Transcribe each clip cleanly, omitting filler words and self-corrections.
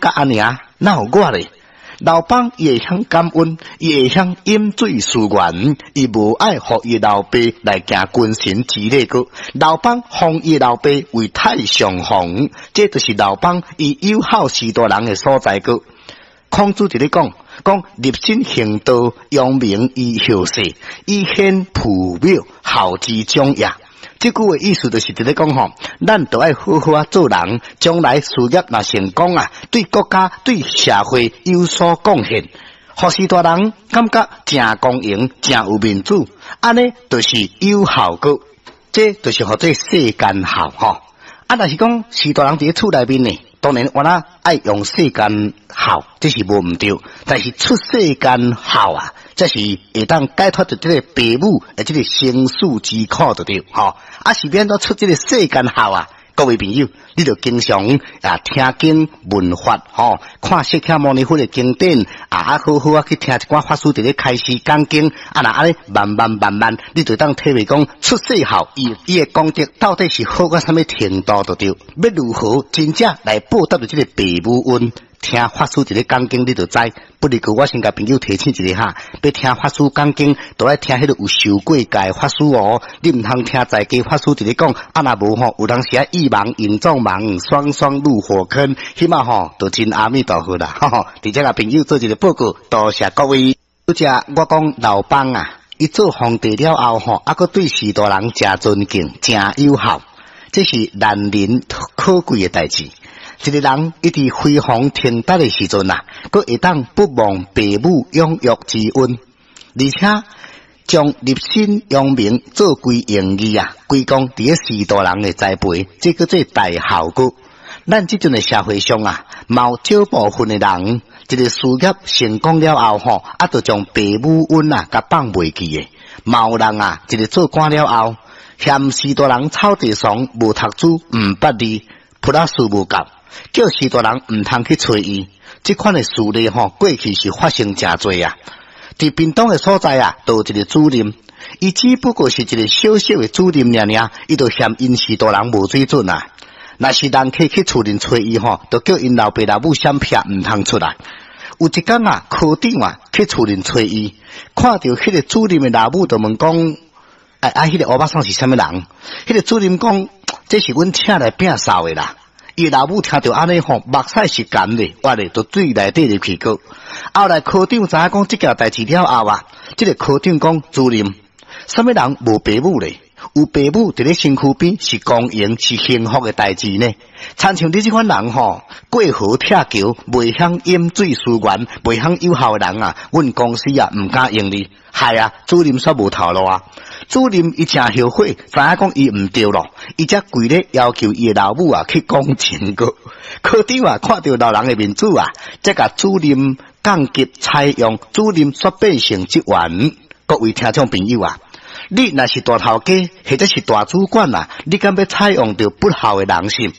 甲安尼啊，哪有我咧？老帮伊会晓感恩，伊会晓饮水思源，伊无爱互伊老爸来行君臣之礼个。老帮封伊老爸为太上皇，这就是老帮伊友好士大人的所在个。孔子伫咧讲立身行道，扬名以后世，以显普妙，好之将也。这句的意思就是伫咧讲吼，咱都爱好好啊做人，将来事业若成功啊，对国家对社会有所贡献。互士大人感觉真公平，真有面子，安尼就是有效果。这就是互做世间好吼。若是讲士大人伫咧厝内面呢，当然我啦爱用世间好，这是无毋对。但是出世间好啊，这是会当解脱着这个父母的这个生死之苦就对吼。是免都出这个世间好啊，各位朋友，你就经常听经闻法吼，看释迦牟尼佛的经典好好啊去听一寡法师伫咧开示讲经若安尼慢慢，你就当体会讲出世后伊的功德到底是好到什么程度就对。要如何真正来报答着这个父母恩？听法师伫咧讲经，你就知。不如个我先甲朋友提醒一下要听法师讲经，都爱听迄个有受过戒法师哦。你毋通听在家法师伫咧讲，若无吼，有当时一忙引众忙，双双入火坑，起码吼都真阿弥陀佛啦。伫这个朋友做一个报告，多谢各位。拄则我讲老帮啊，伊做皇帝了后吼，佫对士大人真尊敬，真友好，这是难能可贵的代志。一个人一直辉煌挺达的时阵啊，佫会当不忘父母养育之恩，而且将立身扬名做归荣誉啊，归功伫咧士大人的栽培，这叫做大效果。咱即阵的社会上啊，有少部分的人，一个事业成功了后吼，就将父母恩啊，甲放袂记的。有人啊，一个做官了后，嫌士大人草地上无读书，毋捌字，普拉斯无够。叫士大人毋通去找伊，这款的事例吼，过去是发生真多啊。伫屏东的所在啊，都有一个主任，伊只不过是一个小小的主任尔，伊就嫌因士大人无水准啊。若是人客去厝里找伊吼，就叫因老爸老母闪撇毋通出来。有一天啊，科长啊去厝里找伊，看到迄个主任的老母，就问讲：迄个欧巴桑是啥物人？迄个主任讲：这是阮请来摒扫的啦。伊老母听到安尼吼，目屎是干的，我咧就水内底入去过。后来科长知影讲这件代志了后啊，这个科长讲主任，什么人无父母咧？有父母伫咧身躯边是公营是幸福的代志呢。参像你这款人吼，过河拆桥，袂晓饮水思源，袂晓友好的人啊，阮公司啊毋敢用你。系啊，主任煞无头路啊。主任伊真后悔，知影讲伊毋对咯，伊才跪咧要求伊的老母啊去讲情个。科长啊看到老人的面子啊，才甲主任降级采用主任所变成职员。各位听众朋友啊，你若是大头家或者是大主管啊，你敢要采用着不孝的人心？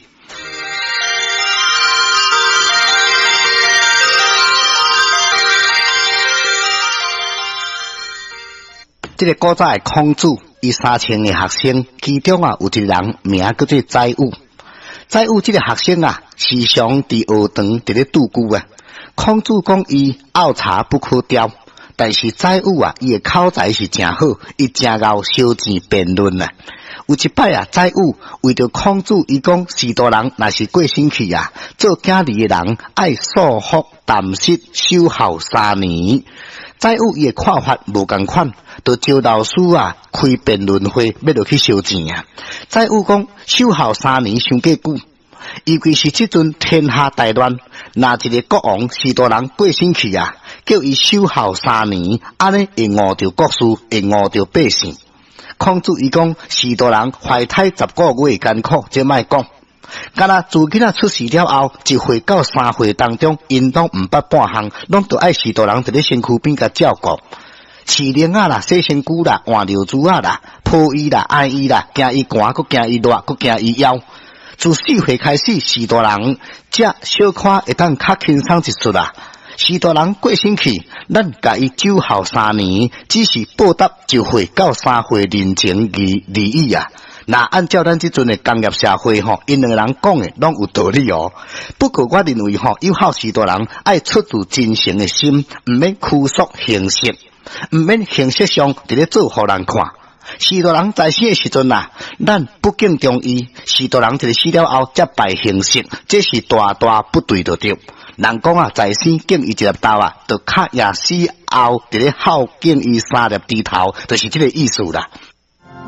这个古早的孔子，伊3000个学生，其中啊有一个人名叫做宰予。宰予这个学生啊，时常伫学堂伫咧拄句啊。孔子讲伊拗茶不可雕，但是宰予啊，伊的口才是真好，伊真熬小钱辩论啊。有一摆啊，宰予为着孔子，伊讲士大人若是过身去啊，做囝儿的人爱束缚淡息守孝3年。宰予伊的看法无共款，就招老师啊开辩论会，要落去收钱啊。宰予讲守孝3年伤过久，尤其是即阵天下大乱，若一个国王士大人过身去啊，叫伊守孝3年，安尼会误着国事，会误着百姓。孔子伊讲士大人怀胎10个月艰苦，这莫讲。敢若自囡仔出世了后，1岁到3岁当中，因拢毋捌半项，拢都爱士大人伫咧身躯边甲照顾。饲奶啊啦，洗身躯啦，换尿珠啊啦，抱伊啦，爱伊啦，惊伊寒，佮惊伊热，佮惊伊枵。自4岁开始，士大人才小可会当较轻松一chút啦。士大人过身去，咱甲伊守孝3年，只是报答1岁到3岁人情义啊。 那按照咱即阵的工业社会吼，因两个人讲的拢有道理哦。不过我认为吼，有好时代人爱出自真诚的心，毋免拘束形式，毋免形式上伫咧做互人看。时代人在生的时阵啊，咱不敬重伊，时代人一个死了后才摆形式，这是大大不对的对。人讲啊，在生敬伊一粒豆啊，就较也死后伫咧孝敬伊三粒猪头，就是这个意思啦。